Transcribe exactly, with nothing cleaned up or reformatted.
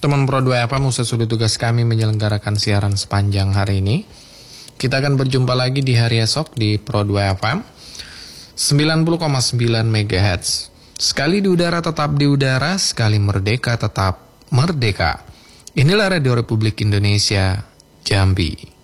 Teman Pro dua F M, usai sudah tugas kami menyelenggarakan siaran sepanjang hari ini. Kita akan berjumpa lagi di hari esok di Pro dua F M sembilan puluh koma sembilan megahertz. Sekali di udara tetap di udara, sekali merdeka tetap merdeka. Inilah Radio Republik Indonesia, Jambi.